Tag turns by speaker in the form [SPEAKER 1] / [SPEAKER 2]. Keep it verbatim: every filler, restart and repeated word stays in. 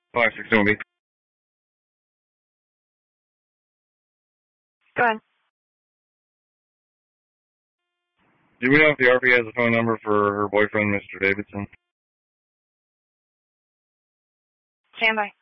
[SPEAKER 1] five six seven B.
[SPEAKER 2] Go ahead.
[SPEAKER 1] Do we know if the R P has a phone number for her boyfriend, Mister Davidson?
[SPEAKER 2] Stand by.